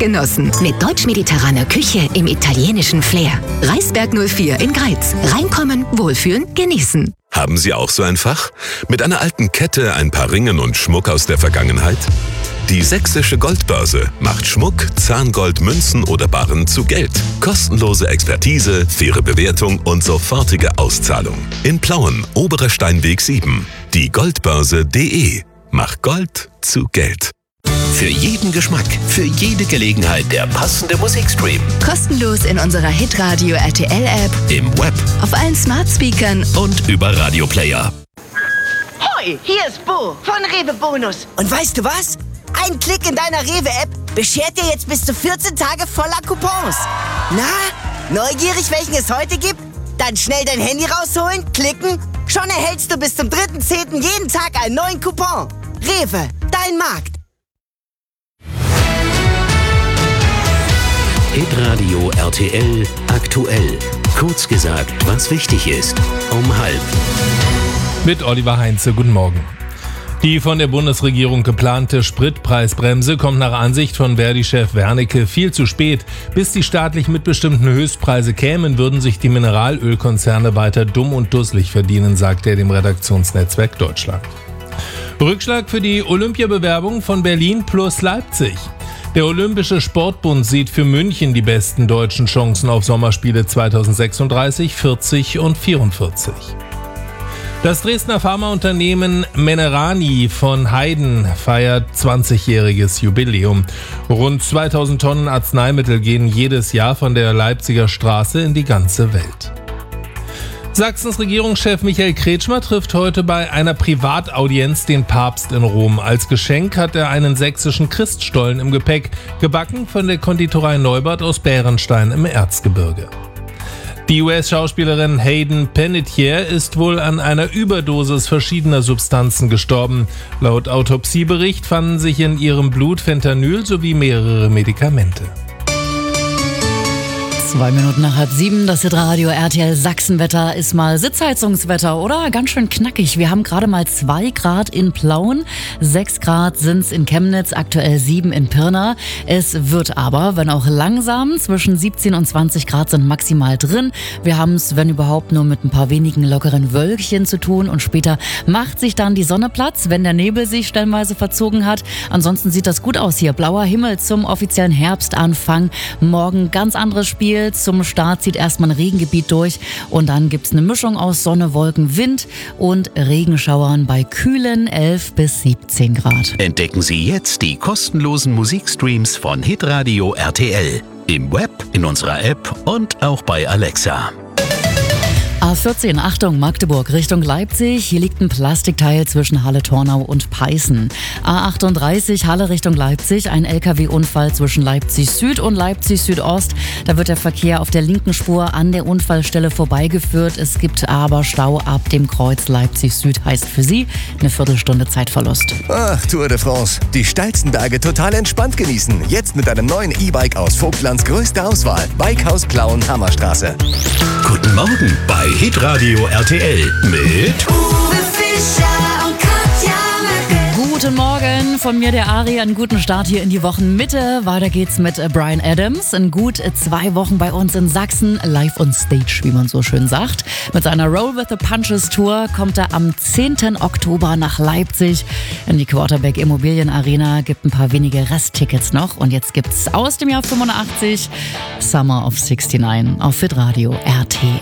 genossen. Mit deutsch-mediterraner Küche im italienischen Flair. Reisberg 04 in Greiz. Reinkommen, wohlfühlen, genießen. Haben Sie auch so ein Fach? Mit einer alten Kette, ein paar Ringen und Schmuck aus der Vergangenheit? Die Sächsische Goldbörse macht Schmuck, Zahngold, Münzen oder Barren zu Geld. Kostenlose Expertise, faire Bewertung und sofortige Auszahlung. In Plauen, Oberer Steinweg 7. Die Goldbörse.de. Macht Gold zu Geld. Für jeden Geschmack, für jede Gelegenheit der passende Musikstream. Kostenlos in unserer Hitradio RTL App, Im Web, auf allen Smart Speakern und über Radioplayer. Hoi, hier ist Bo von Rewe Bonus. Und weißt du was? Ein Klick in deiner Rewe-App beschert dir jetzt bis zu 14 Tage voller Coupons. Na, neugierig, welchen es heute gibt? Dann schnell dein Handy rausholen, klicken. Schon erhältst du bis zum 3.10. jeden Tag einen neuen Coupon. Rewe, dein Markt. Hitradio RTL aktuell. Kurz gesagt, was wichtig ist. Um 12:30. Mit Oliver Heinze, guten Morgen. Die von der Bundesregierung geplante Spritpreisbremse kommt nach Ansicht von Verdi-Chef Wernicke viel zu spät. Bis die staatlich mitbestimmten Höchstpreise kämen, würden sich die Mineralölkonzerne weiter dumm und dusselig verdienen, sagt er dem Redaktionsnetzwerk Deutschland. Rückschlag für die Olympiabewerbung von Berlin plus Leipzig. Der Olympische Sportbund sieht für München die besten deutschen Chancen auf Sommerspiele 2036, 40 und 44. Das Dresdner Pharmaunternehmen Menerani von Heiden feiert 20-jähriges Jubiläum. Rund 2000 Tonnen Arzneimittel gehen jedes Jahr von der Leipziger Straße in die ganze Welt. Sachsens Regierungschef Michael Kretschmer trifft heute bei einer Privataudienz den Papst in Rom. Als Geschenk hat er einen sächsischen Christstollen im Gepäck, gebacken von der Konditorei Neubert aus Bärenstein im Erzgebirge. Die US-Schauspielerin Hayden Panettiere ist wohl an einer Überdosis verschiedener Substanzen gestorben. Laut Autopsiebericht fanden sich in ihrem Blut Fentanyl sowie mehrere Medikamente. 2 Minuten nach 6:30, das Hitradio RTL Sachsenwetter ist mal Sitzheizungswetter, oder? Ganz schön knackig. Wir haben gerade mal 2 Grad in Plauen, 6 Grad sind's in Chemnitz, aktuell 7 in Pirna. Es wird aber, wenn auch langsam, zwischen 17 und 20 Grad sind maximal drin. Wir haben es, wenn überhaupt, nur mit ein paar wenigen lockeren Wölkchen zu tun und später macht sich dann die Sonne Platz, wenn der Nebel sich stellenweise verzogen hat. Ansonsten sieht das gut aus hier. Blauer Himmel zum offiziellen Herbstanfang. Morgen ganz anderes Spiel. Zum Start zieht erstmal ein Regengebiet durch und dann gibt's eine Mischung aus Sonne, Wolken, Wind und Regenschauern bei kühlen 11 bis 17 Grad. Entdecken Sie jetzt die kostenlosen Musikstreams von Hitradio RTL. Im Web, in unserer App und auch bei Alexa. A14, Achtung, Magdeburg Richtung Leipzig. Hier liegt ein Plastikteil zwischen Halle-Tornau und Peißen. A38, Halle Richtung Leipzig. Ein LKW-Unfall zwischen Leipzig Süd und Leipzig Südost. Da wird der Verkehr auf der linken Spur an der Unfallstelle vorbeigeführt. Es gibt aber Stau ab dem Kreuz Leipzig Süd. Heißt für Sie eine Viertelstunde Zeitverlust. Ach, Tour de France. Die steilsten Berge total entspannt genießen. Jetzt mit einem neuen E-Bike aus Vogtlands größter Auswahl. Bikehaus Plauen, Hammerstraße. Guten Morgen bei Hitradio RTL mit Uwe Fischer und Katja Merkel. Guten Morgen, von mir der Ari, einen guten Start hier in die Wochenmitte. Weiter geht's mit Bryan Adams. In gut 2 Wochen bei uns in Sachsen, live on stage, wie man so schön sagt. Mit seiner Roll with the Punches Tour kommt er am 10. Oktober nach Leipzig in die Quarterback Immobilien Arena. Gibt ein paar wenige Resttickets noch. Und jetzt gibt's aus dem Jahr 85 Summer of 69 auf Hitradio RTL.